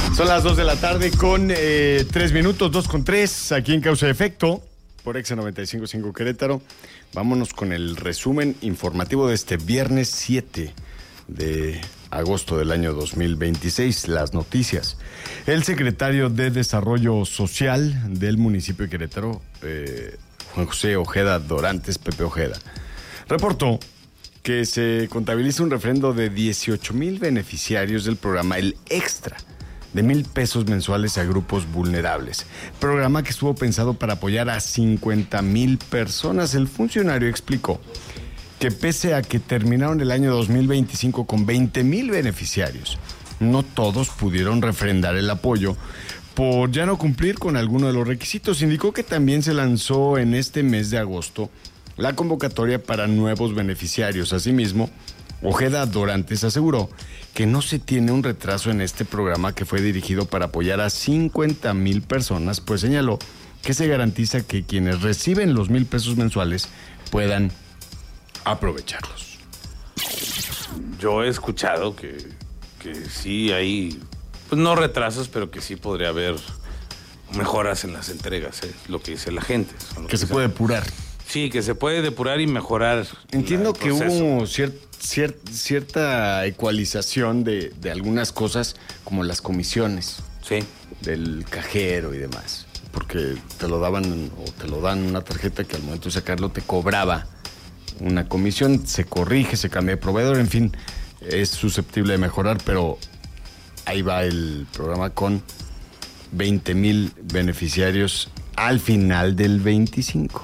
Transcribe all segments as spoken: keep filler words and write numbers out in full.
Son las dos de la tarde con eh, tres minutos, dos con tres, aquí en Causa y Efecto, por Exa noventa y cinco punto cinco Querétaro. Vámonos con el resumen informativo de este viernes siete de agosto del año dos mil veintiséis. Las noticias. El secretario de Desarrollo Social del municipio de Querétaro, eh, Juan José Ojeda Dorantes, Pepe Ojeda, reportó que se contabiliza un refrendo de dieciocho mil beneficiarios del programa El Extra, de mil pesos mensuales a grupos vulnerables. Programa que estuvo pensado para apoyar a cincuenta mil personas. El funcionario explicó que pese a que terminaron el año dos mil veinticinco con veinte mil beneficiarios, no todos pudieron refrendar el apoyo por ya no cumplir con alguno de los requisitos. Indicó que también se lanzó en este mes de agosto la convocatoria para nuevos beneficiarios. Asimismo, Ojeda Dorantes aseguró que no se tiene un retraso en este programa que fue dirigido para apoyar a cincuenta mil personas, pues señaló que se garantiza que quienes reciben los mil pesos mensuales puedan aprovecharlos. Yo he escuchado que, que sí hay, pues no retrasos, pero que sí podría haber mejoras en las entregas, ¿eh? Lo que dice la gente. Que, que se sea. puede depurar. Sí, que se puede depurar y mejorar. Entiendo que hubo cier, cier, cierta ecualización de, de algunas cosas, como las comisiones. Sí. Del cajero y demás. Porque te lo daban o te lo dan una tarjeta que al momento de sacarlo te cobraba una comisión. Se corrige, se cambia de proveedor, en fin, es susceptible de mejorar, pero ahí va el programa con veinte mil beneficiarios al final del veinticinco.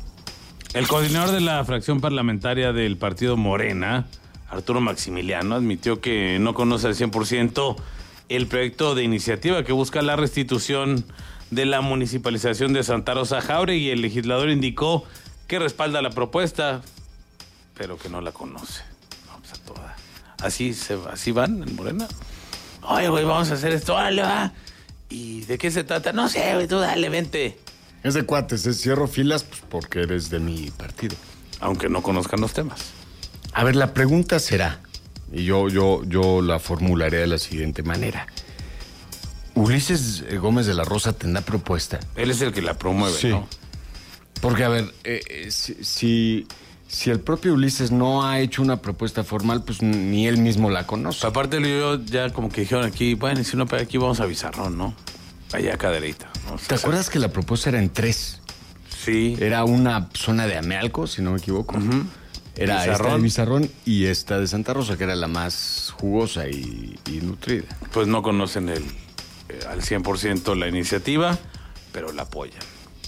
El coordinador de la fracción parlamentaria del partido Morena, Arturo Maximiliano, admitió que no conoce al cien por ciento el proyecto de iniciativa que busca la restitución de la municipalización de Santa Rosa Jauregui, y el legislador indicó que respalda la propuesta, pero que no la conoce. No, pues a toda. Así, se, así van en Morena. Oye, güey, vamos a hacer esto, dale, va. ¿Y de qué se trata? No sé, güey, tú dale, vente. Es de cuates, es cierro filas pues porque eres de mi partido. Aunque no conozcan los temas. A ver, la pregunta será, y yo, yo, yo la formularé de la siguiente manera. ¿Ulises Gómez de la Rosa tendrá propuesta? Él es el que la promueve, sí. ¿no? Porque, a ver, eh, eh, si, si, si el propio Ulises no ha hecho una propuesta formal, pues ni él mismo la conoce. Aparte, yo ya como que dijeron aquí, bueno, si no pega aquí vamos a Bizarrón, ¿no? Allá a Cadereyta. ¿No? ¿Te acuerdas que la propuesta era en tres? Sí. Era una zona de Amealco, si no me equivoco. Uh-huh. Era Bizarrón. Esta de Bizarrón y esta de Santa Rosa, que era la más jugosa y, y nutrida. Pues no conocen el, eh, al cien por ciento la iniciativa, pero la apoyan.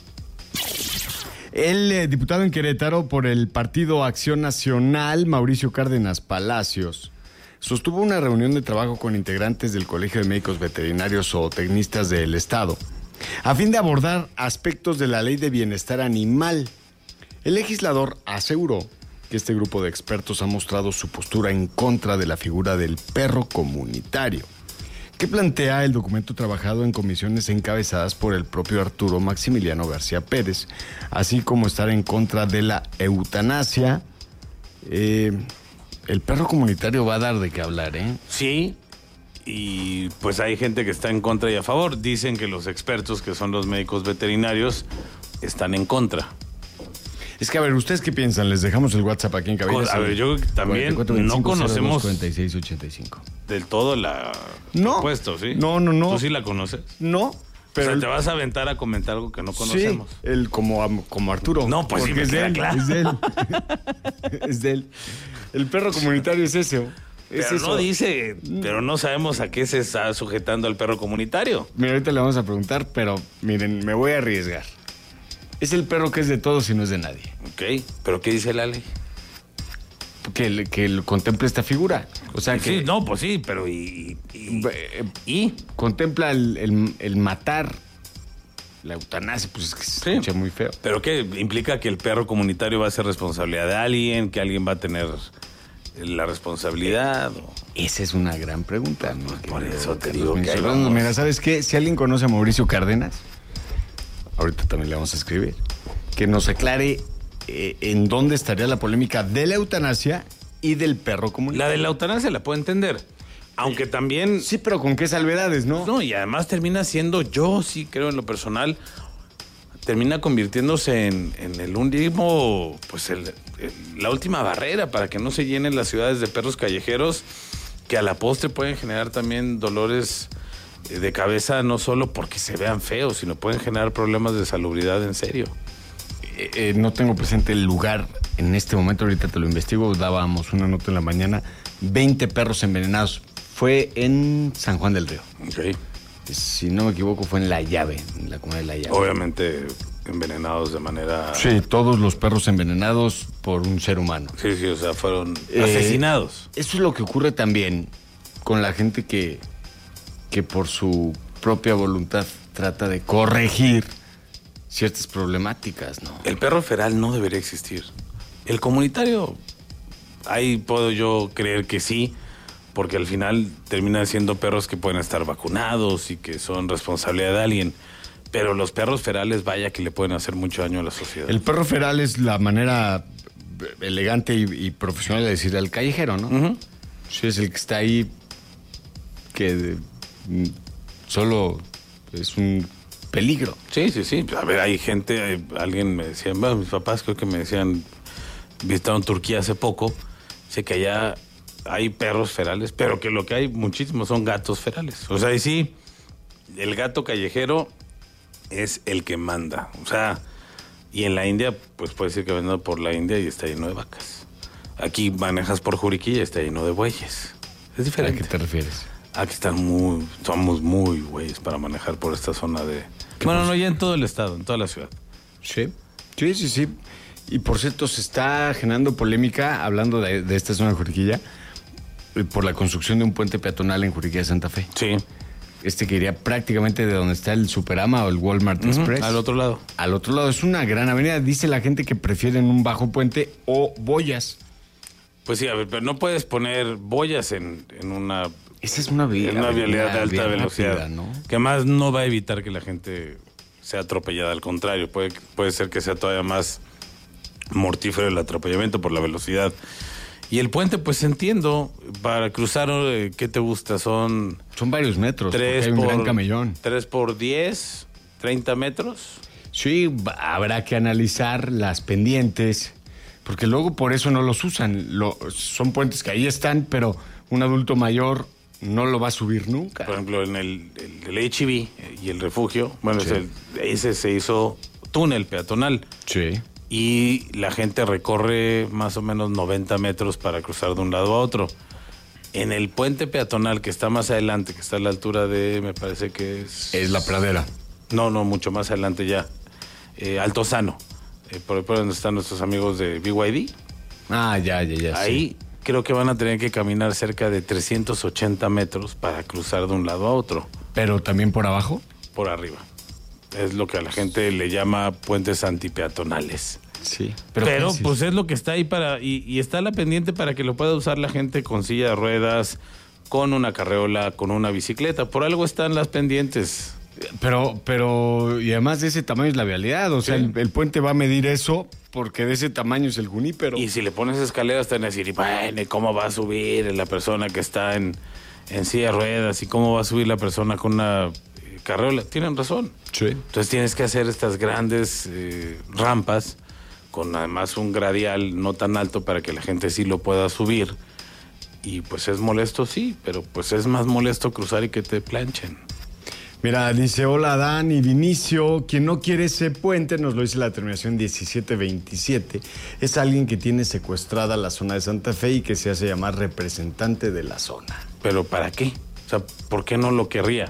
El eh, diputado en Querétaro por el Partido Acción Nacional, Mauricio Cárdenas Palacios, sostuvo una reunión de trabajo con integrantes del Colegio de Médicos Veterinarios o Tecnistas del Estado, a fin de abordar aspectos de la Ley de Bienestar Animal. El legislador aseguró que este grupo de expertos ha mostrado su postura en contra de la figura del perro comunitario, que plantea el documento trabajado en comisiones encabezadas por el propio Arturo Maximiliano García Pérez, así como estar en contra de la eutanasia. Eh... El perro comunitario va a dar de qué hablar, ¿eh? Sí, y pues hay gente que está en contra y a favor. Dicen que los expertos, que son los médicos veterinarios, están en contra. Es que, a ver, ¿ustedes qué piensan? Les dejamos el WhatsApp aquí en cabina. A ver, yo también no conocemos cuarenta y seis ochenta y cinco del todo la no, propuesta, ¿sí? No, no, no. ¿Tú sí la conoces? No. Pero o sea, el... te vas a aventar a comentar algo que no conocemos. Sí, el, como, como Arturo. No, pues sí, me es de él, claro. es de él. Es de él. El perro comunitario es ese. Es pero eso. no dice, pero no sabemos a qué se está sujetando el perro comunitario. Mira, ahorita le vamos a preguntar, pero miren, me voy a arriesgar. Es el perro que es de todos y no es de nadie. Ok, pero ¿qué dice la ley? Que, que contemple esta figura. O sea que... Sí, no, pues sí, pero ¿y? ¿Y? ¿Y? Contempla el, el, el matar, la eutanasia, pues es que se escucha sí. muy feo. ¿Pero qué? ¿Implica que el perro comunitario va a ser responsabilidad de alguien? ¿Que alguien va a tener la responsabilidad? O... Esa es una gran pregunta. Pues por eso te digo que mira, ¿sabes qué? Si alguien conoce a Mauricio Cárdenas, ahorita también le vamos a escribir, que nos aclare eh, en dónde estaría la polémica de la eutanasia y del perro comunitario. La de la eutanasia la puedo entender, Aunque también... Sí, pero ¿con qué salvedades, no? No, y además termina siendo, yo sí creo en lo personal, termina convirtiéndose en, en el último, pues el, el, la última barrera para que no se llenen las ciudades de perros callejeros, que a la postre pueden generar también dolores de cabeza, no solo porque se vean feos, sino pueden generar problemas de salubridad en serio. Eh, eh, no tengo presente el lugar en este momento, ahorita te lo investigo, dábamos una nota en la mañana, veinte perros envenenados. Fue en San Juan del Río. Ok. Si no me equivoco, fue en La Llave, en la comunidad de La Llave. Obviamente envenenados de manera... Sí, todos los perros envenenados por un ser humano. Sí, sí, o sea, fueron Eh, asesinados. Eso es lo que ocurre también con la gente que, que por su propia voluntad trata de corregir ciertas problemáticas, ¿no? El perro feral no debería existir. El comunitario, ahí puedo yo creer que sí, porque al final terminan siendo perros que pueden estar vacunados y que son responsabilidad de alguien. Pero los perros ferales, vaya que le pueden hacer mucho daño a la sociedad. El perro feral es la manera elegante y, y profesional de decirle al callejero, ¿no? Uh-huh. Sí, es el que está ahí, que mm, solo es un peligro. Sí, sí, sí. A ver, hay gente, hay- alguien me decía, bueno, mis papás creo que me decían, visitaron Turquía hace poco, sé que allá hay perros ferales, pero que lo que hay muchísimos son gatos ferales. O sea, y sí, el gato callejero es el que manda. O sea, y en la India, pues puede decir que vendido por la India y está lleno de vacas. Aquí manejas por Juriquilla y está lleno de bueyes. Es ¿A diferente. qué te refieres? Aquí están muy, somos muy güeyes para manejar por esta zona de... Bueno, no, ya en todo el estado, en toda la ciudad. Sí. Sí, sí, sí. Y por cierto, se está generando polémica, hablando de, de esta zona de Juriquilla, eh, por la construcción de un puente peatonal en Juriquilla de Santa Fe. Sí. Este que iría prácticamente de donde está el Superama o el Walmart Ujú, Express. al otro lado. Al otro lado. Es una gran avenida. Dice la gente que prefieren un bajo puente o boyas. Pues sí, a ver, pero no puedes poner boyas en, en una, Esa es una, vía, en una vialidad de alta vía velocidad. rápida, ¿no? Que más no va a evitar que la gente sea atropellada. Al contrario, puede, puede ser que sea todavía más mortífero el atropellamiento por la velocidad. Y el puente, pues entiendo, para cruzar, eh, ¿qué te gusta? Son Son varios metros. porque tres hay un por, gran camellón. tres por diez, treinta metros. Sí, va- habrá que analizar las pendientes, porque luego por eso no los usan. Lo- son puentes que ahí están, pero un adulto mayor no lo va a subir nunca. Por ejemplo, en el, el, el H E B y el refugio, bueno, Sí. es el- ese se hizo túnel peatonal. Sí. Y la gente recorre más o menos noventa metros para cruzar de un lado a otro. En el puente peatonal que está más adelante, que está a la altura de, me parece que es... Es la pradera. No, no, mucho más adelante ya. Eh, Altozano, eh, por, por donde están nuestros amigos de B Y D. Ah, ya, ya, ya. Ahí sí. creo que van a tener que caminar cerca de trescientos ochenta metros para cruzar de un lado a otro, Pero también por abajo. por arriba. Es lo que a la gente le llama puentes antipeatonales. Sí. Pero, casi. pues es lo que está ahí para... Y, y está la pendiente para que lo pueda usar la gente con silla de ruedas, con una carreola, con una bicicleta. Por algo están las pendientes. Pero, pero, y además de ese tamaño es la vialidad. O sea, Sí. el, el puente va a medir eso porque de ese tamaño es el Junípero. Y si le pones escaleras te van a decir, y bueno, ¿y cómo va a subir la persona que está en, en silla de ruedas? ¿Y cómo va a subir la persona con una eh, carreola? Tienen razón. Sí. Entonces tienes que hacer estas grandes eh, rampas con además un gradial no tan alto para que la gente sí lo pueda subir. Y pues es molesto, sí, pero pues es más molesto cruzar y que te planchen. Mira, dice, hola Dan y Vinicio, quien no quiere ese puente, nos lo dice la terminación diecisiete veintisiete, es alguien que tiene secuestrada la zona de Santa Fe y que se hace llamar representante de la zona. ¿Pero para qué? O sea, ¿por qué no lo querría?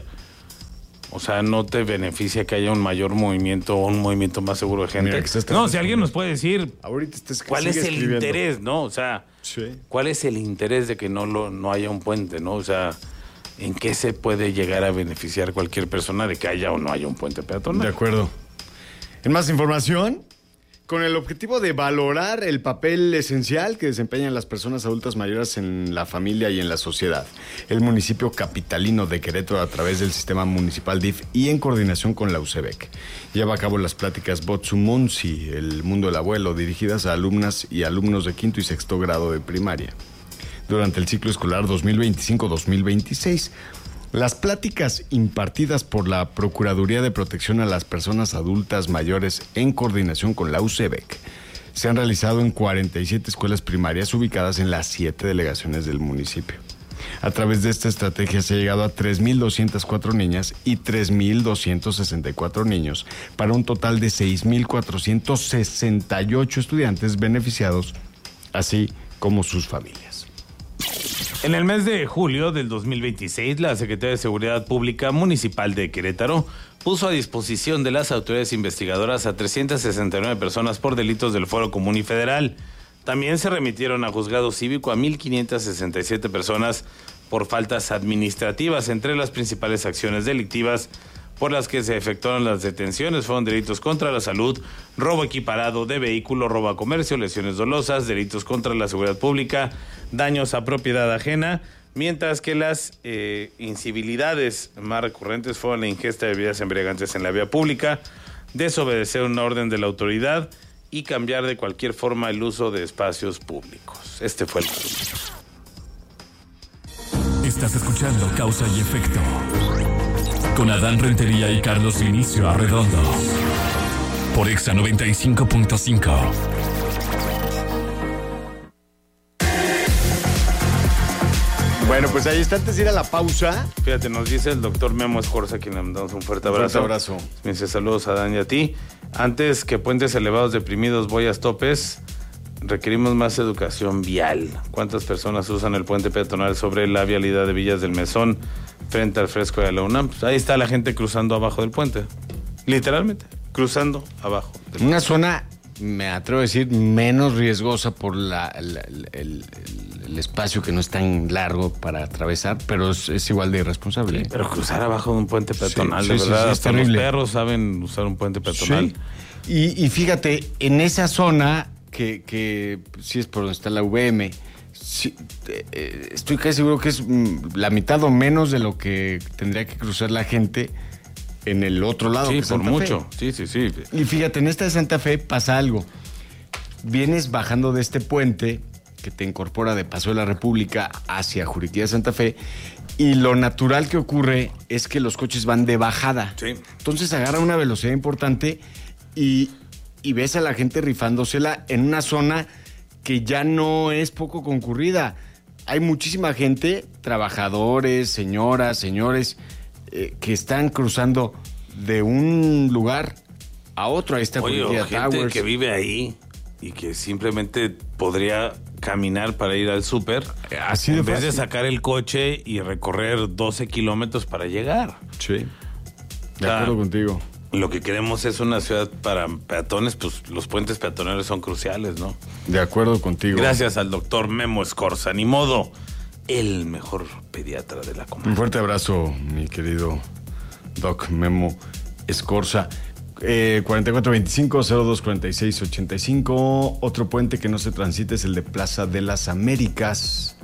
O sea, ¿no te beneficia que haya un mayor movimiento o un movimiento más seguro de gente? Mira, que estás No, si alguien nos puede decir Ahorita estás cuál es el interés, ¿no? O sea, Sí. ¿cuál es el interés de que no, lo, no haya un puente, ¿no? O sea, ¿en qué se puede llegar a beneficiar cualquier persona de que haya o no haya un puente De peatonal? acuerdo. En más información, con el objetivo de valorar el papel esencial que desempeñan las personas adultas mayores en la familia y en la sociedad, el municipio capitalino de Querétaro, a través del sistema municipal D I F y en coordinación con la U C E B C, lleva a cabo las pláticas Botsumonsi, el mundo del abuelo, dirigidas a alumnas y alumnos de quinto y sexto grado de primaria. durante el ciclo escolar dos mil veinticinco dos mil veintiséis. Las pláticas impartidas por la Procuraduría de Protección a las Personas Adultas Mayores en coordinación con la U C E B E C se han realizado en cuarenta y siete escuelas primarias ubicadas en las siete delegaciones del municipio. A través de esta estrategia se ha llegado a tres mil doscientas cuatro niñas y tres mil doscientos sesenta y cuatro niños, para un total de seis mil cuatrocientos sesenta y ocho estudiantes beneficiados, así como sus familias. En el mes de julio del dos mil veintiséis, la Secretaría de Seguridad Pública Municipal de Querétaro puso a disposición de las autoridades investigadoras a trescientas sesenta y nueve personas por delitos del Fuero Común y Federal. También se remitieron a juzgado cívico a mil quinientas sesenta y siete personas por faltas administrativas. Entre las principales acciones delictivas por las que se efectuaron las detenciones fueron delitos contra la salud, robo equiparado de vehículo, robo a comercio, lesiones dolosas, delitos contra la seguridad pública, daños a propiedad ajena, mientras que las eh, incivilidades más recurrentes fueron la ingesta de bebidas embriagantes en la vía pública, desobedecer una orden de la autoridad y cambiar de cualquier forma el uso de espacios públicos. Este fue el caso. Estás escuchando Causa y Efecto con Adán Rentería y Carlos Vinicio Arredondo por Exa noventa y cinco punto cinco. Bueno, pues ahí está, antes de ir a la pausa. Fíjate, nos dice el doctor Memo Escorza, a quien le mandamos un fuerte abrazo. Un fuerte abrazo. Me dice saludos a Dan y a ti. Antes que puentes elevados, deprimidos, boyas, topes, requerimos más educación vial. ¿Cuántas personas usan el puente peatonal sobre la vialidad de Villas del Mesón frente al fresco de la UNAM? Pues ahí está la gente cruzando abajo del puente. Literalmente, cruzando abajo. Una zona, me atrevo a decir, menos riesgosa por la, la, el, el, el espacio que no es tan largo para atravesar, pero es, es igual de irresponsable. Sí, pero cruzar abajo de un puente peatonal, sí, de sí, verdad, sí, sí, hasta los perros saben usar un puente peatonal. Sí. Y, y fíjate, en esa zona, que, que sí es por donde está la U M, sí, eh, estoy casi seguro que es mm, la mitad o menos de lo que tendría que cruzar la gente en el otro lado. Sí, que es por Santa mucho. Fe. Sí, sí, sí. Y fíjate, en esta de Santa Fe pasa algo. Vienes bajando de este puente que te incorpora de Paso de la República hacia Juriquilla de Santa Fe, y lo natural que ocurre es que los coches van de bajada. Sí. Entonces agarra una velocidad importante y, y ves a la gente rifándosela en una zona que ya no es poco concurrida. Hay muchísima gente, trabajadores, señoras, señores, eh, que están cruzando de un lugar a otro. Ahí está Oye, Juriquilla o gente Towers. que vive ahí y que simplemente podría caminar para ir al súper, Así de en vez fácil. de sacar el coche y recorrer doce kilómetros para llegar. Sí, de Ah. acuerdo contigo. Lo que queremos es una ciudad para peatones, pues los puentes peatonales son cruciales, ¿no? De acuerdo contigo. Gracias al doctor Memo Escorza, ni modo, el mejor pediatra de la Un comunidad. fuerte abrazo, mi querido Doc Memo Escorza. Eh, cuarenta y cuatro veinticinco, cero dos cuarenta y seis ochenta y cinco. Otro puente que no se transita es el de Plaza de las Américas.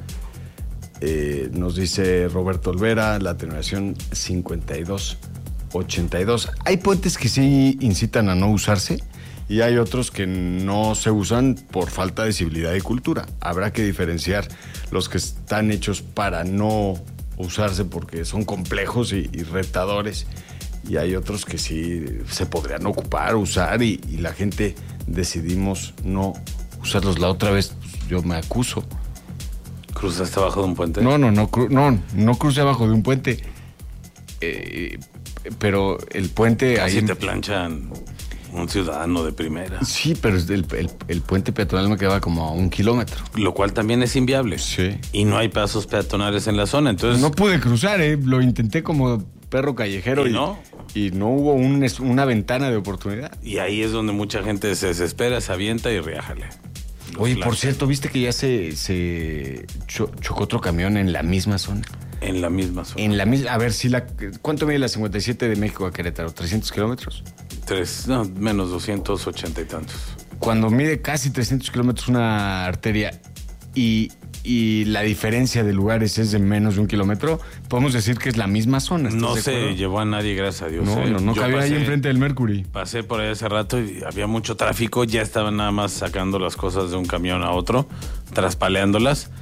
Eh, nos dice Roberto Olvera, la terminación cincuenta y dos ochenta y dos. Hay puentes que sí incitan a no usarse y hay otros que no se usan por falta de civilidad y cultura. Habrá que diferenciar los que están hechos para no usarse porque son complejos y, y retadores, y hay otros que sí se podrían ocupar, usar, y, y la gente decidimos no usarlos. La otra vez pues, yo me acuso. ¿Cruzaste abajo de un puente? No, no, no, cru- no, no crucé abajo de un puente. Eh, pero el puente Casi ahí... te planchan un ciudadano de primera. Sí, pero el, el, el puente peatonal me quedaba como a un kilómetro. Lo cual también es inviable. Sí. Y no hay pasos peatonales en la zona, entonces... No pude cruzar, ¿eh? Lo intenté como perro callejero ¿Y y, no? y no hubo un, es- una ventana de oportunidad. Y ahí es donde mucha gente se desespera, se avienta y riájale. Los Oye, por blancos. cierto, ¿viste que ya se, se cho- chocó otro camión en la misma zona? En la misma zona. En la misma... A ver, si la... ¿Cuánto mide la cincuenta y siete de México a Querétaro? ¿trescientos kilómetros? Tres, no, menos doscientos ochenta y tantos. Cuando mide casi trescientos kilómetros una arteria y, y la diferencia de lugares es de menos de un kilómetro, podemos decir que es la misma zona. ¿estás No de se acuerdo? llevó a nadie, gracias a Dios. No, eh. no, no Yo cabía ahí pasé- enfrente del Mercury. Pasé por ahí hace rato y había mucho tráfico, ya estaban nada más sacando las cosas de un camión a otro, traspaleándolas,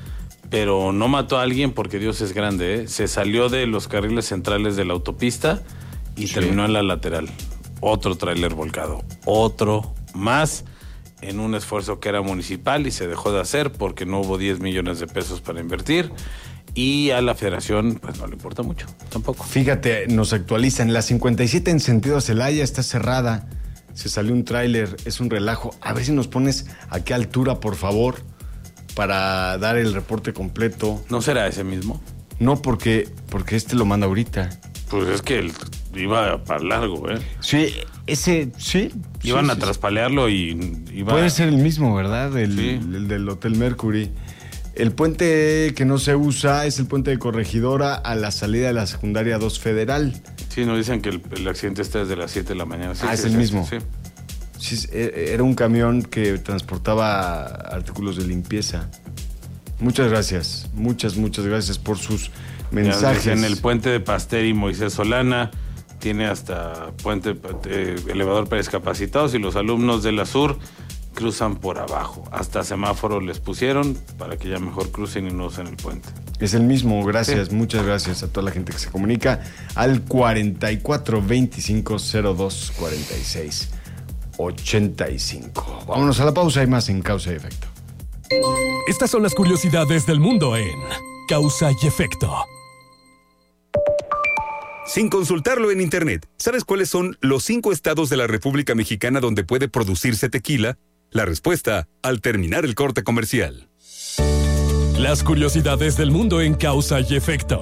pero no mató a alguien porque Dios es grande, ¿eh? Se salió de los carriles centrales de la autopista y sí. terminó en la lateral. Otro tráiler volcado, otro más en un esfuerzo que era municipal y se dejó de hacer porque no hubo diez millones de pesos para invertir. Y a la federación, pues no le importa mucho, tampoco. Fíjate, nos actualizan. La cincuenta y siete en sentido Celaya está cerrada. Se salió un tráiler, es un relajo. A ver si nos pones a qué altura, por favor, para dar el reporte completo. ¿No será ese mismo? No, porque, porque este lo manda ahorita. Pues es que él iba para largo, ¿eh? Sí, ese, sí. Iban sí, a sí, traspalearlo y iba... Puede ser el mismo, ¿verdad? El, sí. el del Hotel Mercury. El puente que no se usa es el puente de Corregidora a la salida de la secundaria dos Federal. Sí, nos dicen que el, el accidente está desde las siete de la mañana. Sí, ah, sí, es el sí, mismo. Sí. Sí, era un camión que transportaba artículos de limpieza. Muchas gracias, muchas, muchas gracias por sus mensajes. En el puente de Pasteur y Moisés Solana tiene hasta puente eh, elevador para discapacitados y los alumnos de la Sur cruzan por abajo. Hasta semáforo les pusieron para que ya mejor crucen y no usen el puente. Es el mismo, gracias, sí. muchas gracias a toda la gente que se comunica al cuarenta y cuatro veinticinco cero dos cuarenta y seis ochenta y cinco. Vámonos a la pausa, hay más en Causa y Efecto. Estas son las curiosidades del mundo en Causa y Efecto. Sin consultarlo en internet, ¿sabes cuáles son los cinco estados de la República Mexicana donde puede producirse tequila? La respuesta al terminar el corte comercial. Las curiosidades del mundo en Causa y Efecto.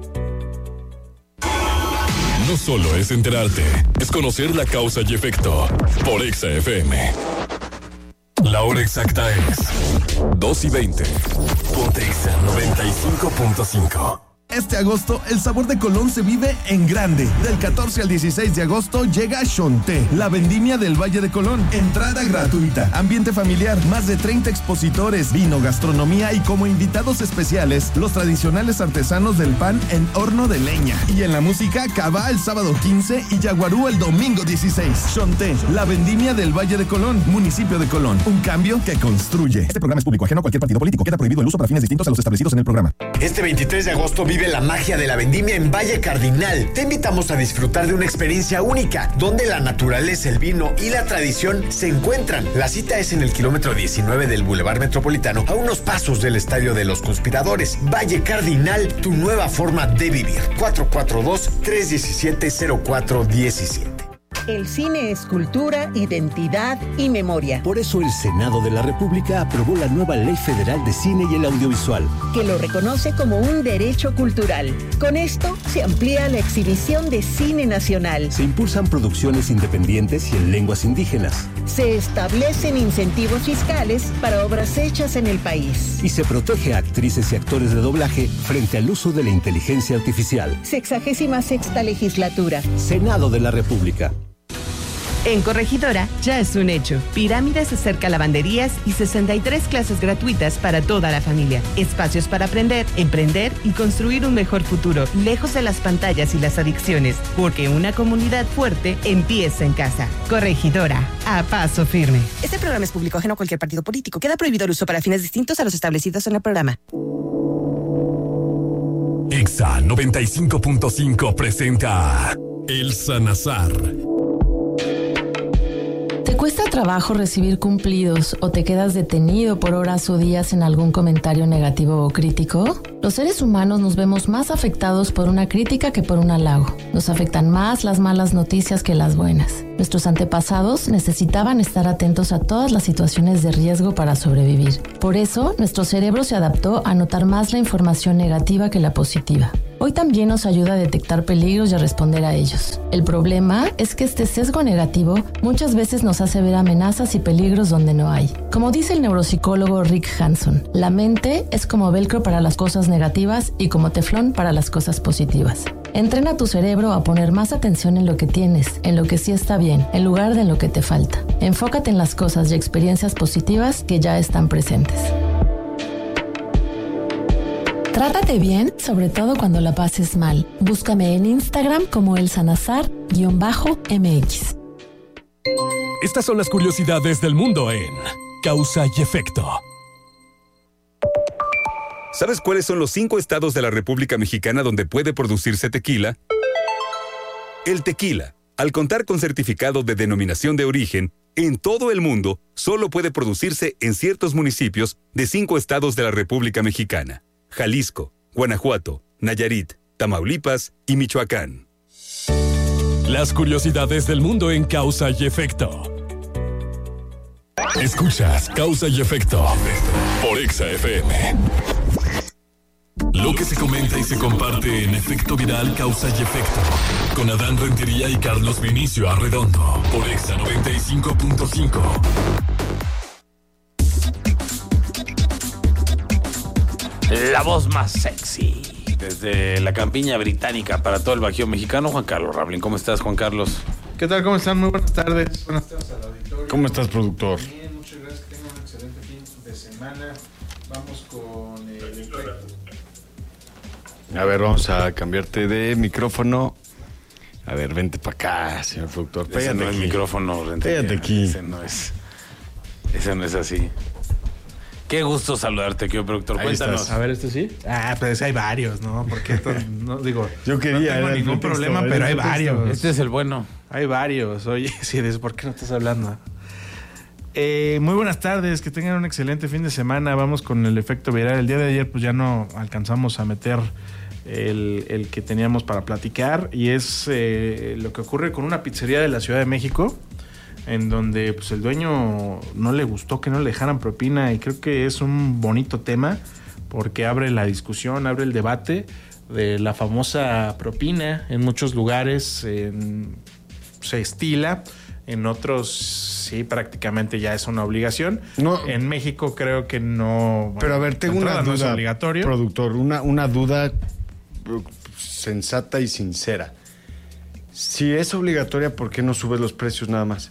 No solo es enterarte, es conocer la causa y efecto. Por Exa F M. La hora exacta es dos y veinte. Ponte Exa noventa y cinco punto cinco. Este agosto, el sabor de Colón se vive en grande. Del catorce al dieciséis de agosto llega Xonté, la vendimia del Valle de Colón. Entrada gratuita, ambiente familiar, más de treinta expositores, vino, gastronomía y como invitados especiales, los tradicionales artesanos del pan en horno de leña. Y en la música, Cabá el sábado quince y Yaguarú el domingo dieciséis. Xonté, la vendimia del Valle de Colón, municipio de Colón. Un cambio que construye. Este programa es público ajeno a cualquier partido político. Queda prohibido el uso para fines distintos a los establecidos en el programa. Este veintitrés de agosto vive la magia de la vendimia en Valle Cardinal. Te invitamos a disfrutar de una experiencia única, donde la naturaleza, el vino y la tradición se encuentran. La cita es en el kilómetro diecinueve del Boulevard Metropolitano, a unos pasos del Estadio de los Conspiradores. Valle Cardinal, tu nueva forma de vivir. cuatro cuatro dos, tres uno siete, cero cuatro uno siete. El cine es cultura, identidad y memoria. Por eso el Senado de la República aprobó la nueva Ley Federal de Cine y el Audiovisual, que lo reconoce como un derecho cultural. Con esto se amplía la exhibición de cine nacional. Se impulsan producciones independientes y en lenguas indígenas. Se establecen incentivos fiscales para obras hechas en el país. Y se protege a actrices y actores de doblaje frente al uso de la inteligencia artificial. Sexagésima sexta legislatura. Senado de la República. En Corregidora ya es un hecho. Pirámides cerca lavanderías y sesenta y tres clases gratuitas para toda la familia. Espacios para aprender, emprender y construir un mejor futuro, lejos de las pantallas y las adicciones, porque una comunidad fuerte empieza en casa. Corregidora, a paso firme. Este programa es público ajeno a cualquier partido político. Queda prohibido el uso para fines distintos a los establecidos en el programa. Exa noventa y cinco punto cinco presenta El Sanazar. ¿Te cuesta trabajo recibir cumplidos o te quedas detenido por horas o días en algún comentario negativo o crítico? Los seres humanos nos vemos más afectados por una crítica que por un halago. Nos afectan más las malas noticias que las buenas. Nuestros antepasados necesitaban estar atentos a todas las situaciones de riesgo para sobrevivir. Por eso, nuestro cerebro se adaptó a notar más la información negativa que la positiva. Hoy también nos ayuda a detectar peligros y a responder a ellos. El problema es que este sesgo negativo muchas veces nos hace ver amenazas y peligros donde no hay. Como dice el neuropsicólogo Rick Hanson, la mente es como velcro para las cosas negativas y como teflón para las cosas positivas. Entrena tu cerebro a poner más atención en lo que tienes, en lo que sí está bien, en lugar de en lo que te falta. Enfócate en las cosas y experiencias positivas que ya están presentes. Trátate bien, sobre todo cuando la pases mal. Búscame en Instagram como el sanazar-M X. Estas son las curiosidades del mundo en Causa y Efecto. ¿Sabes cuáles son los cinco estados de la República Mexicana donde puede producirse tequila? El tequila, al contar con certificado de denominación de origen, en todo el mundo solo puede producirse en ciertos municipios de cinco estados de la República Mexicana: Jalisco, Guanajuato, Nayarit, Tamaulipas y Michoacán. Las curiosidades del mundo en Causa y Efecto. Escuchas Causa y Efecto por Exa F M. Lo que se comenta y se comparte en Efecto Viral Causa y Efecto con Adán Rentería y Carlos Vinicio Arredondo por Exa noventa y cinco punto cinco. La voz más sexy desde la campiña británica para todo el Bajío mexicano, Juan Carlos Rablin. ¿Cómo estás, Juan Carlos? ¿Qué tal? ¿Cómo están? Muy buenas tardes. Buenas tardes al auditorio. ¿Cómo estás, productor? Bien, muchas gracias. Que tengan un excelente fin de semana. Vamos con el efecto. A ver, vamos a cambiarte de micrófono. A ver, vente para acá, señor productor. Ese Pégate no es aquí. micrófono, Rentería. Pégate aquí. Ese no es. Ese no es así. Qué gusto saludarte, querido productor. Ahí Cuéntanos. estás. A ver, ¿este sí? Ah, pues hay varios, ¿no? Porque esto, no digo... Yo quería, no era tengo el ningún pretexto, problema, era pero el hay pretexto. varios. Este es el bueno. Hay varios. Oye, sí, dices, ¿por qué no estás hablando? Eh, muy buenas tardes, que tengan un excelente fin de semana. Vamos con el efecto viral. El día de ayer pues ya no alcanzamos a meter el, el que teníamos para platicar, y es eh, lo que ocurre con una pizzería de la Ciudad de México, en donde pues el dueño no le gustó que no le dejaran propina, y creo que es un bonito tema porque abre la discusión, abre el debate de la famosa propina. En muchos lugares en, se estila, en otros sí, prácticamente ya es una obligación. No. En México creo que no. Pero a ver, tengo de una entrada no es duda, obligatorio. productor, una, una duda sensata y sincera. Si es obligatoria, ¿por qué no subes los precios nada más?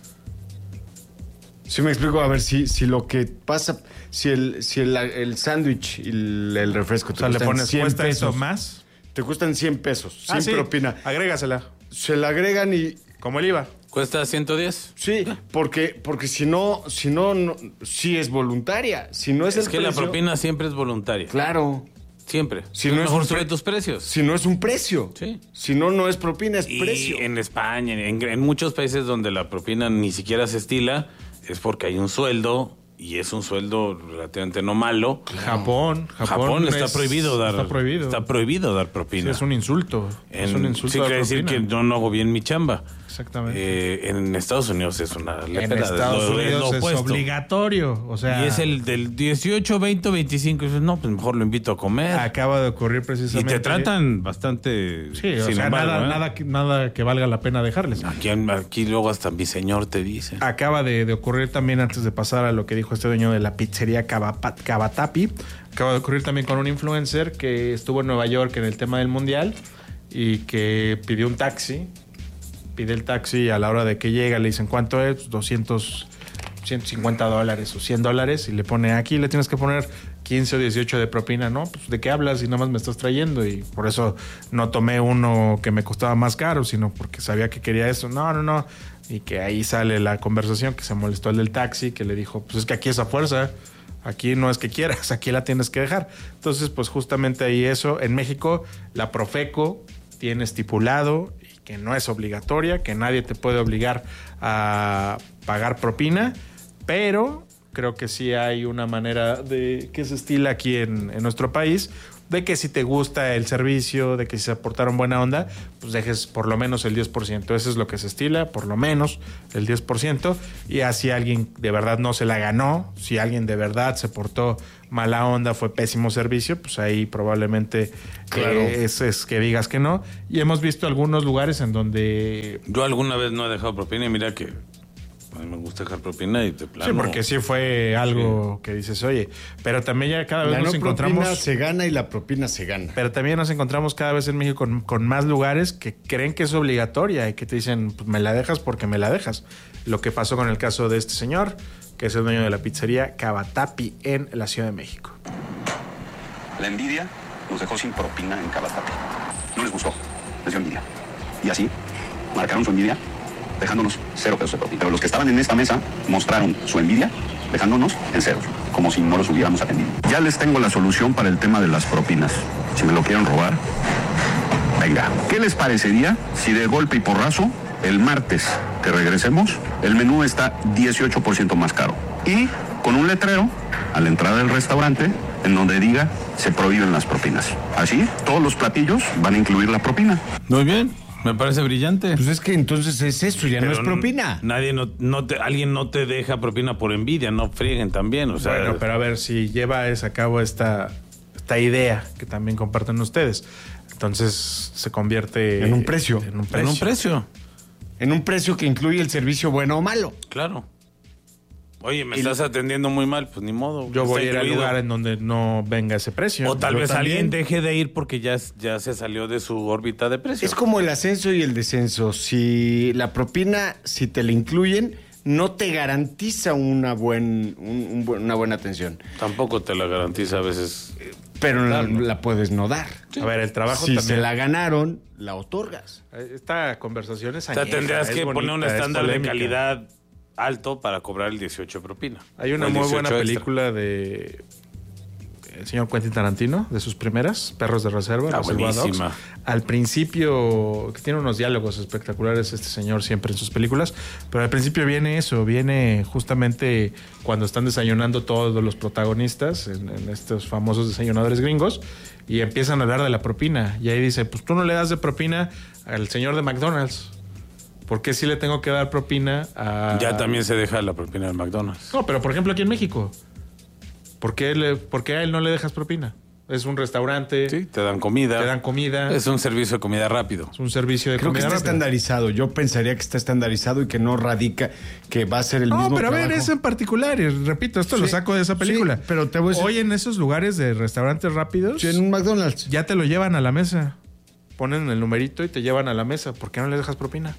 Si me explico, a ver, si, si lo que pasa, si el, si el, el sándwich y el, el refresco te O sea, le cuestan pones cien cuesta pesos, eso más. te cuestan cien pesos, sin Ah, sí. propina. Agrégasela. Se la agregan y... Como el I V A. ¿Cuesta ciento diez? Sí, porque, porque si no, si no, no, sí es voluntaria. Si no es, Es el que la precio- propina siempre es voluntaria. Claro. Siempre. Si Si no es mejor un sube pre- tus precios. Si no es un precio. Sí. Si no, no es propina, es Y precio. en España, en, en muchos países donde la propina ni siquiera se estila, es porque hay un sueldo, y es un sueldo relativamente no malo. Japón. Japón, Japón está es- prohibido dar. Está prohibido. Está prohibido dar propina. Sí, es un insulto. En- es un insulto. sí, a la quiere decir que propina. yo no hago bien mi chamba. Exactamente. Eh, en Estados Unidos es una En lepera, es Estados lo- es lo Unidos es opuesto. obligatorio. O sea, Y es el del dieciocho, veinte, veinticinco. Y dices, no, pues mejor lo invito a comer. acaba de ocurrir Y precisamente. te tratan bastante. Sí, o sin sea, embargo, nada, ¿eh? nada, que- nada que valga la pena dejarles. Aquí, aquí luego hasta mi señor te dice. Acaba de, de ocurrir también, antes de pasar a lo que dijo este dueño de la pizzería Cabapa- Cabatapi, acaba de ocurrir también con un influencer que estuvo en Nueva York en el tema del mundial y que pidió un taxi. Pide el taxi y a la hora de que llega le dicen cuánto es, pues doscientos, ciento cincuenta dólares o cien dólares, y le pone aquí, le tienes que poner quince o dieciocho de propina. No, pues ¿de qué hablas? Y nada más me estás trayendo, y por eso no tomé uno que me costaba más caro, sino porque sabía que quería eso. No, no, no. Y que ahí sale la conversación, que se molestó el del taxi, que le dijo, pues es que aquí es a fuerza, aquí no es que quieras, aquí la tienes que dejar. Entonces, pues justamente ahí eso. En México, la Profeco tiene estipulado que no es obligatoria, que nadie te puede obligar a pagar propina, pero creo que sí hay una manera de que se estila aquí en, en nuestro país, de que si te gusta el servicio, de que si se aportaron buena onda, pues dejes por lo menos el diez por ciento. Eso es lo que se estila, por lo menos el diez por ciento. Y así alguien de verdad no se la ganó, si alguien de verdad se portó mala onda, fue pésimo servicio, pues ahí probablemente Claro. eh, es, es que digas que no. Y hemos visto algunos lugares en donde... Yo alguna vez no he dejado propina y mira que a mí me gusta dejar propina y de plano. Sí, porque sí fue algo que dices, oye, pero también ya cada vez La nos no encontramos... propina se gana y la propina se gana. Pero también nos encontramos cada vez en México con, con más lugares que creen que es obligatoria y que te dicen, pues me la dejas porque me la dejas. Lo que pasó con el caso de este señor, que es el dueño de la pizzería Cabatapi en la Ciudad de México. La envidia nos dejó sin propina en Cabatapi. No les gustó, les dio envidia. Y así marcaron su envidia dejándonos cero pesos de propina. Pero los que estaban en esta mesa mostraron su envidia dejándonos en ceros. como si no los hubiéramos atendido. Ya les tengo la solución para el tema de las propinas. Si me lo quieren robar, venga. ¿Qué les parecería si de golpe y porrazo, el martes que regresemos, el menú está dieciocho por ciento más caro? Y con un letrero a la entrada del restaurante en donde diga se prohíben las propinas. Así, todos los platillos van a incluir la propina. Muy bien, me parece brillante. Pues es que entonces es eso, ya Pero no es propina. Nadie no, no te, alguien no te deja propina por envidia, no frieguen también, o sea. Bueno, pero a ver si lleva a cabo esta, esta idea que también comparten ustedes. Entonces se convierte en un precio. En un precio. En un precio. En un precio que incluye el servicio bueno o malo. Claro. Oye, me y estás atendiendo muy mal, pues ni modo. Yo voy a ir al lugar en donde no venga ese precio. O tal yo vez también. alguien deje de ir porque ya, ya se salió de su órbita de precio. Es como el ascenso y el descenso. Si la propina, si te la incluyen, no te garantiza una, buen, un, un buen, una buena atención. Tampoco te la garantiza a veces. Pero la, la puedes no dar. Sí. A ver, el trabajo si también. Si se la ganaron, la otorgas. Esta conversación es añeja. O sea, tendrías que bonita, poner un estándar de calidad alto para cobrar el dieciocho propina. Hay una muy buena extra. película de el señor Quentin Tarantino, de sus primeras, Perros de Reserva. Ah, buenísima. Al principio, que tiene unos diálogos espectaculares este señor siempre en sus películas, pero al principio viene eso, viene justamente cuando están desayunando todos los protagonistas en, en estos famosos desayunadores gringos y empiezan a hablar de la propina. Y ahí dice, pues tú no le das de propina al señor de McDonald's. ¿Por qué sí le tengo que dar propina a...? Ya también se deja la propina del McDonald's. No, pero por ejemplo aquí en México, ¿por qué, le, ¿por qué a él no le dejas propina? Es un restaurante. Sí, te dan comida. Te dan comida. Es un servicio de comida rápido. Es un servicio de Creo comida rápido. Creo que está rápido. estandarizado. Yo pensaría que está estandarizado y que no radica, que va a ser el no, mismo No, pero trabajo. a ver, eso en particular, y repito, esto sí, lo saco de esa película. Sí, pero te voy a decir... Hoy en esos lugares de restaurantes rápidos... Sí, en un McDonald's. Ya te lo llevan a la mesa. Ponen el numerito y te llevan a la mesa. ¿Por qué no le dejas propina?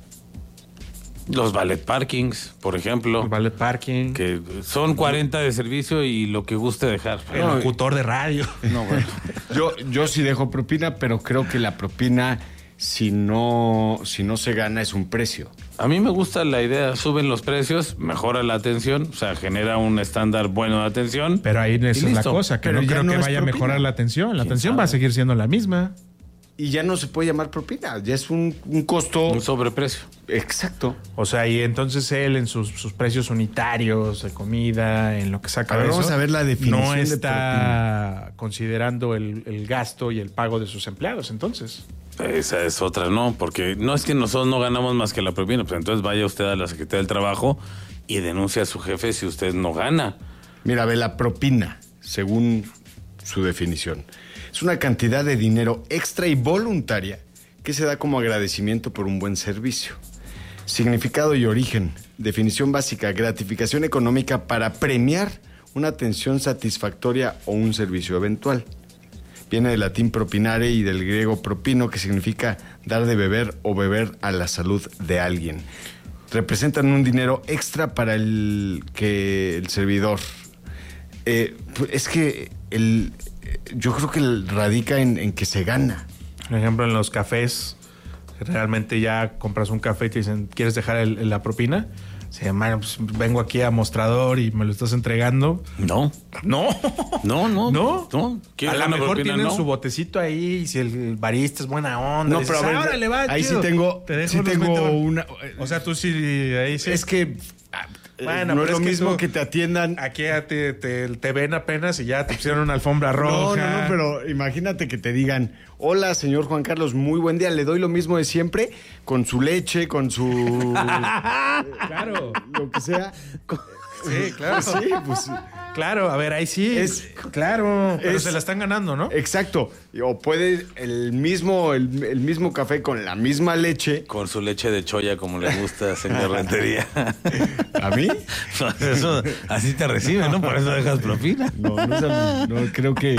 Los valet parkings, por ejemplo. El valet parking. Que son cuarenta de servicio y lo que guste dejar. El no, locutor de radio. No, bueno. yo, yo sí dejo propina, pero creo que la propina, si no, si no se gana, es un precio. A mí me gusta la idea. Suben los precios, mejora la atención, o sea, genera un estándar bueno de atención. Pero ahí esa es la cosa, que pero no creo no que vaya propina. a mejorar la atención. La atención sabe? va a seguir siendo la misma. Y ya no se puede llamar propina, ya es un, un costo... Un sobreprecio. Exacto. O sea, y entonces él en sus, sus precios unitarios de comida, en lo que saca a ver, de vamos eso, a ver la definición no está de propina. Considerando el, el gasto y el pago de sus empleados, entonces. Esa es otra, ¿no? Porque no es que nosotros no ganamos más que la propina, pues entonces vaya usted a la Secretaría del Trabajo y denuncia a su jefe si usted no gana. Mira, ve la propina, según su definición. Es una cantidad de dinero extra y voluntaria que se da como agradecimiento por un buen servicio. Significado y origen. Definición básica. Gratificación económica para premiar una atención satisfactoria o un servicio eventual. Viene del latín propinare y del griego propino, que significa dar de beber o beber a la salud de alguien. Representan un dinero extra para el que el servidor. Eh, es que el... Yo creo que radica en, en que se gana. Por ejemplo, en los cafés, realmente ya compras un café y te dicen, ¿quieres dejar el, la propina? Se llama, pues, vengo aquí a mostrador y me lo estás entregando. No. No. No, no. No. no. A lo mejor propina, tienen no? su botecito ahí y si el barista es buena onda. No, pero dices, a ver, le va, ahí chido. sí tengo, te dejo sí tengo una... O sea, tú sí, ahí sí. Es que... Bueno, no pero es lo es que mismo tú, que te atiendan. Aquí te, te, te ven apenas y ya te pusieron una alfombra roja. No, no, no, pero imagínate que te digan, hola, señor Juan Carlos, muy buen día, le doy lo mismo de siempre, con su leche, con su... Claro. Lo que sea. Sí, claro. Sí, pues... Claro, a ver, ahí sí. Es, claro, pero es, se la están ganando, ¿no? Exacto. O puede el mismo, el, el mismo café con la misma leche. Con su leche de choya, como le gusta, señor Rentería. ¿A mí? Eso, así te reciben, ¿no? Por eso dejas propina. No, no, no, creo que...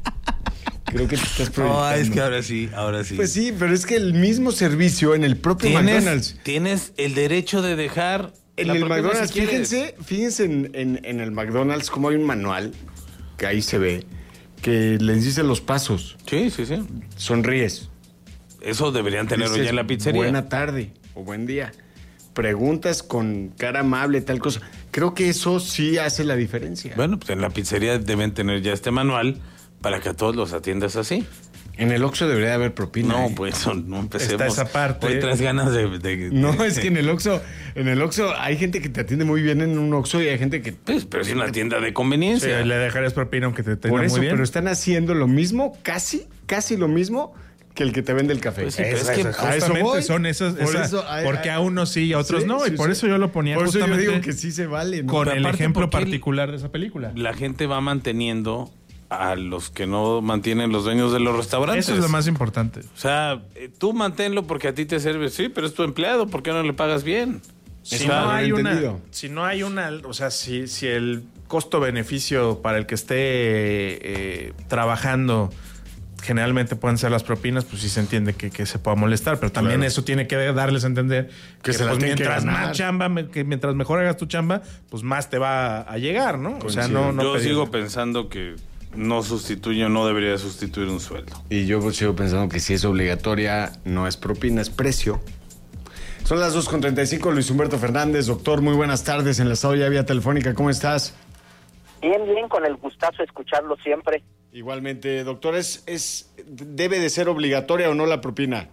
Creo que te estás proyectando. No, es que ahora sí, ahora sí. Pues sí, pero es que el mismo servicio en el propio ¿Tienes, McDonald's. Tienes el derecho de dejar... En el McDonald's, si fíjense, fíjense en, en, en el McDonald's como hay un manual, que ahí se ve, que les dice los pasos. Sí, sí, sí. Sonríes. Eso deberían tenerlo Dices, ya en la pizzería. Buena tarde o buen día. Preguntas con cara amable, tal cosa. Creo que eso sí hace la diferencia. Bueno, pues en la pizzería deben tener ya este manual para que a todos los atiendas así. En el Oxxo debería haber propina. No, ¿eh? pues no empecemos. Está esa parte. Hoy traes ganas de, de, de... No, es que en el Oxxo, en el Oxxo hay gente que te atiende muy bien en un Oxxo y hay gente que... Pues, pero es una tienda de conveniencia. Sí, le dejarías propina aunque te atienda Por eso, muy bien. pero están haciendo lo mismo, casi, casi lo mismo que el que te vende el café. Pues sí, Eso, pero es que eso, a eso justamente voy. son esas, Por esa- eso hay- porque hay- a unos sí y a otros Sí, no, y sí, por sí. eso yo lo ponía Por eso yo justamente digo que sí se vale, ¿no? con Pero el aparte, ejemplo porque particular de esa película. la gente va manteniendo a los que no mantienen los dueños de los restaurantes. Eso es lo más importante. O sea, eh, tú manténlo porque a ti te sirve, sí, pero es tu empleado, ¿por qué no le pagas bien? Si Eso no, no lo he hay una, entendido. si no hay una, o sea, si, si el costo-beneficio para el que esté eh, trabajando generalmente pueden ser las propinas, pues sí se entiende que, que se pueda molestar, pero también Claro. eso tiene que darles a entender que, Que se la pues, tienen que mientras ganar. más chamba, me- que mientras mejor hagas tu chamba, pues más te va a llegar, ¿no? O sea, Coincido. no, no Yo pedir- sigo pensando que no sustituye, no debería sustituir un sueldo. Y yo sigo pensando que si es obligatoria, no es propina, es precio. Son las dos con treinta y cinco, Luis Humberto Fernández. Doctor, muy buenas tardes, enlazado ya vía telefónica. ¿Cómo estás? Bien, bien, con el gustazo de escucharlo siempre. Igualmente, doctor, ¿es, es, ¿debe de ser obligatoria o no la propina?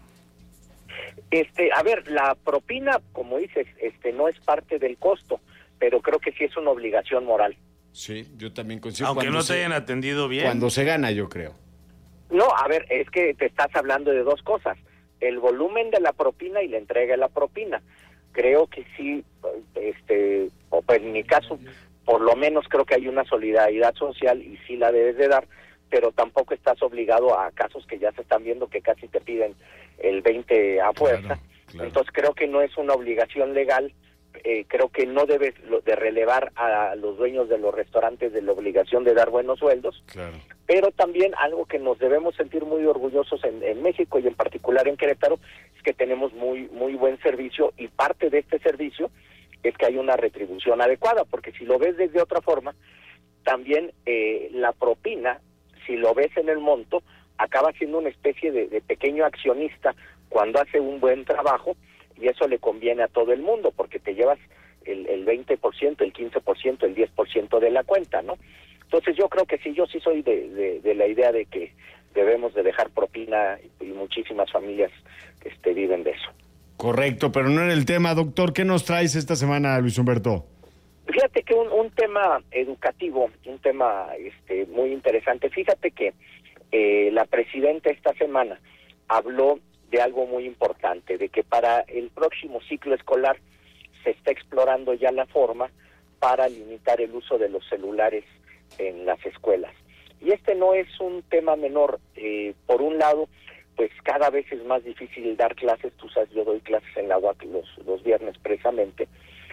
Este, a ver, la propina, como dices, este, no es parte del costo, pero creo que sí es una obligación moral. Sí, yo también consigo. Aunque cuando no te se- hayan atendido bien. Cuando se gana, yo creo. No, a ver, es que te estás hablando de dos cosas, el volumen de la propina y la entrega de la propina. Creo que sí, este, o pues en mi caso, por lo menos creo que hay una solidaridad social y sí la debes de dar, pero tampoco estás obligado a casos que ya se están viendo que casi te piden el veinte a fuerza. Claro, claro. Entonces creo que no es una obligación legal. Eh, creo que no debes lo- de relevar a los dueños de los restaurantes de la obligación de dar buenos sueldos, Claro. pero también algo que nos debemos sentir muy orgullosos en, en México y en particular en Querétaro es que tenemos muy muy buen servicio, y parte de este servicio es que hay una retribución adecuada, porque si lo ves desde otra forma, también eh, la propina, si lo ves en el monto, acaba siendo una especie de, de pequeño accionista cuando hace un buen trabajo, y eso le conviene a todo el mundo, porque te llevas el, el veinte por ciento, el quince por ciento, el diez por ciento de la cuenta, ¿no? Entonces yo creo que sí, yo sí soy de, de, de la idea de que debemos de dejar propina, y muchísimas familias este, viven de eso. Correcto, pero no era el tema, doctor. ¿Qué nos traes esta semana, Luis Humberto? Fíjate que un, un tema educativo, un tema este, muy interesante. Fíjate que eh, la presidenta esta semana habló de algo muy importante, de que para el próximo ciclo escolar se está explorando ya la forma para limitar el uso de los celulares en las escuelas. Y este no es un tema menor. Eh, por un lado, pues cada vez es más difícil dar clases. Tú sabes, yo doy clases en la U A C los, los viernes precisamente,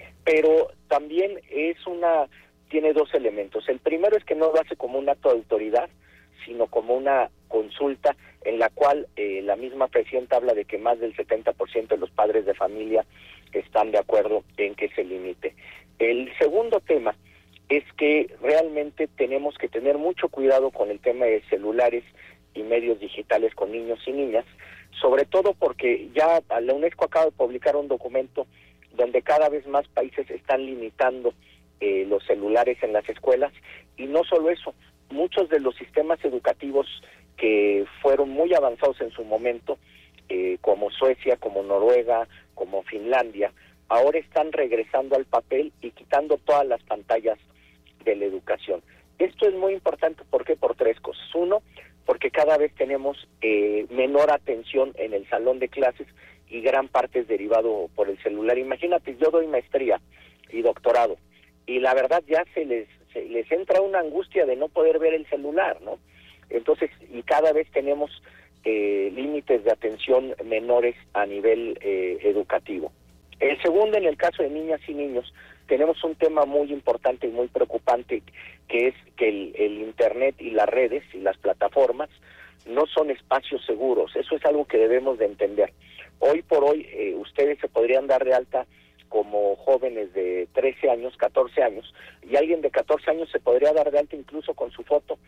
pero también es una, tiene dos elementos. El primero es que no lo hace como un acto de autoridad, sino como una consulta en la cual eh, la misma presidenta habla de que más del setenta por ciento de los padres de familia están de acuerdo en que se limite. El segundo tema es que realmente tenemos que tener mucho cuidado con el tema de celulares y medios digitales con niños y niñas, sobre todo porque ya la UNESCO acaba de publicar un documento donde cada vez más países están limitando eh, los celulares en las escuelas, y no solo eso, muchos de los sistemas educativos que fueron muy avanzados en su momento, eh, como Suecia, como Noruega, como Finlandia, ahora están regresando al papel y quitando todas las pantallas de la educación. Esto es muy importante, ¿por qué? Por tres cosas. Uno, porque cada vez tenemos eh, menor atención en el salón de clases y gran parte es derivado por el celular. Imagínate, yo doy maestría y doctorado y la verdad ya se les, se les entra una angustia de no poder ver el celular, ¿no? Entonces, y cada vez tenemos eh, límites de atención menores a nivel eh, educativo. El segundo, en el caso de niñas y niños, tenemos un tema muy importante y muy preocupante, que es que el, el Internet y las redes y las plataformas no son espacios seguros. Eso es algo que debemos de entender. Hoy por hoy, eh, ustedes se podrían dar de alta como jóvenes de trece años, catorce años, y alguien de catorce años se podría dar de alta incluso con su foto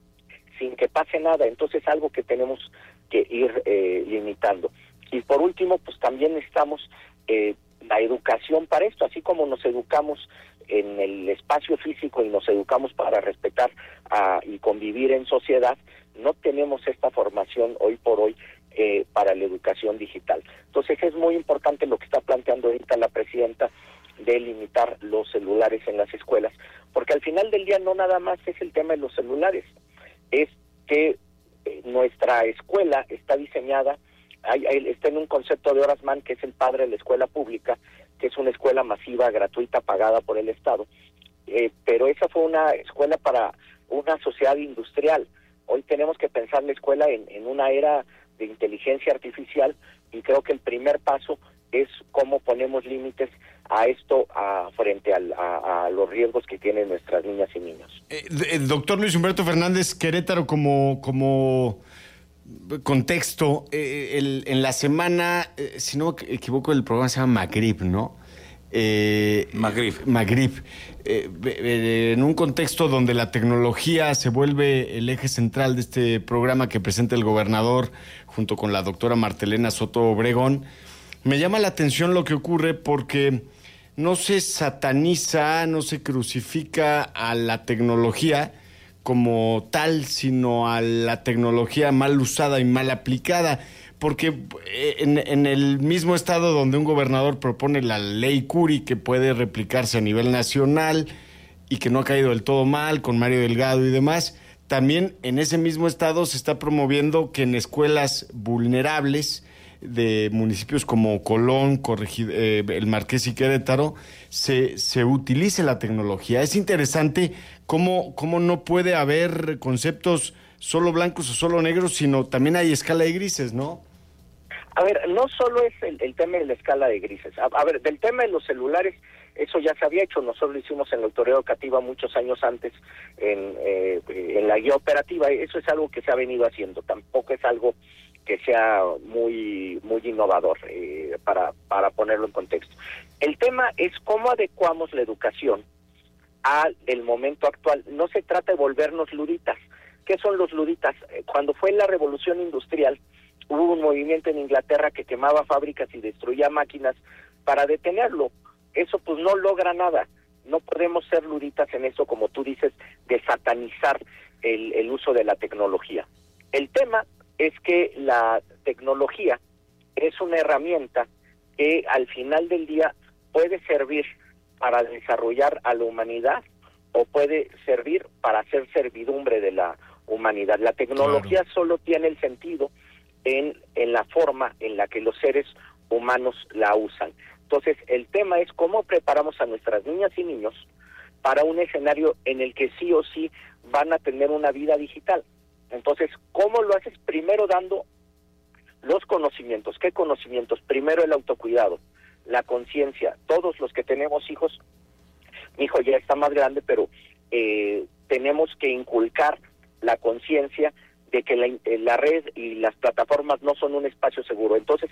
sin que pase nada. Entonces es algo que tenemos que ir eh, limitando. Y por último, pues también necesitamos eh, la educación para esto, así como nos educamos en el espacio físico y nos educamos para respetar uh, y convivir en sociedad, no tenemos esta formación hoy por hoy eh, para la educación digital. Entonces es muy importante lo que está planteando ahorita la presidenta de limitar los celulares en las escuelas, porque al final del día no nada más es el tema de los celulares, es que eh, nuestra escuela está diseñada, hay, hay, está en un concepto de Orasman, que es el padre de la escuela pública, que es una escuela masiva, gratuita, pagada por el Estado, eh, pero esa fue una escuela para una sociedad industrial. Hoy tenemos que pensar la escuela en, en una era de inteligencia artificial, y creo que el primer paso es cómo ponemos límites a esto a, frente al, a, a los riesgos que tienen nuestras niñas y niños. Eh, el doctor Luis Humberto Fernández, Querétaro como, como contexto, eh, el, en la semana, eh, si no me equivoco, el programa se llama Magrib, ¿no? Eh, Magrib. Magrib. Eh, eh, en un contexto donde la tecnología se vuelve el eje central de este programa que presenta el gobernador junto con la doctora Martelena Soto Obregón, me llama la atención lo que ocurre porque no se sataniza, no se crucifica a la tecnología como tal, sino a la tecnología mal usada y mal aplicada. Porque en, en el mismo estado donde un gobernador propone la ley Curi, que puede replicarse a nivel nacional y que no ha caído del todo mal, con Mario Delgado y demás, también en ese mismo estado se está promoviendo que en escuelas vulnerables de municipios como Colón, Corregid- eh, el Marqués y Querétaro, se, se utilice la tecnología. Es interesante cómo, cómo no puede haber conceptos solo blancos o solo negros, sino también hay escala de grises, ¿no? A ver, no solo es el, el tema de la escala de grises. A, a ver, del tema de los celulares, eso ya se había hecho. Nosotros lo hicimos en la autoridad educativa muchos años antes, en, eh, en la guía operativa. Eso es algo que se ha venido haciendo. Tampoco es algo que sea muy muy innovador, eh, para, para ponerlo en contexto. El tema es cómo adecuamos la educación al del momento actual. No se trata de volvernos luditas. ¿Qué son los luditas? Cuando fue la revolución industrial, hubo un movimiento en Inglaterra que quemaba fábricas y destruía máquinas para detenerlo. Eso pues no logra nada. No podemos ser luditas en eso, como tú dices, de satanizar el, el uso de la tecnología. El tema es que la tecnología es una herramienta que al final del día puede servir para desarrollar a la humanidad o puede servir para hacer servidumbre de la humanidad. La tecnología claro. solo tiene el sentido en, en la forma en la que los seres humanos la usan. Entonces, el tema es cómo preparamos a nuestras niñas y niños para un escenario en el que sí o sí van a tener una vida digital. Entonces, ¿cómo lo haces? Primero dando los conocimientos. ¿Qué conocimientos? Primero el autocuidado, la conciencia. Todos los que tenemos hijos, mi hijo ya está más grande, pero eh, tenemos que inculcar la conciencia de que la, la red y las plataformas no son un espacio seguro. Entonces,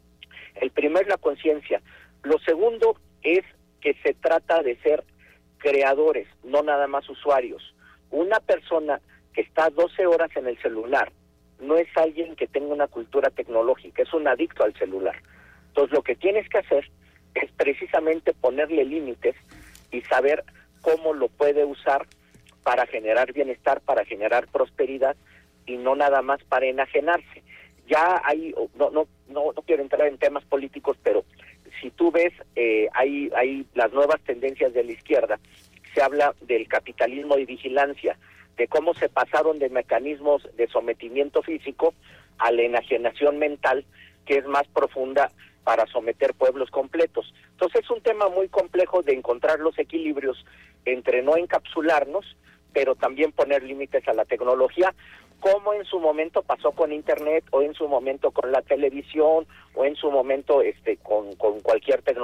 el primero es la conciencia. Lo segundo es que se trata de ser creadores, no nada más usuarios. Una persona que está doce horas en el celular no es alguien que tenga una cultura tecnológica, es un adicto al celular. Entonces, lo que tienes que hacer es precisamente ponerle límites y saber cómo lo puede usar para generar bienestar, para generar prosperidad y no nada más para enajenarse. Ya hay, no no no, no quiero entrar en temas políticos, pero si tú ves, eh, hay, hay las nuevas tendencias de la izquierda, se habla del capitalismo de vigilancia, de cómo se pasaron de mecanismos de sometimiento físico a la enajenación mental, que es más profunda para someter pueblos completos. Entonces es un tema muy complejo de encontrar los equilibrios entre no encapsularnos, pero también poner límites a la tecnología, como en su momento pasó con Internet, o en su momento con la televisión, o en su momento este con, con cualquier tecnología.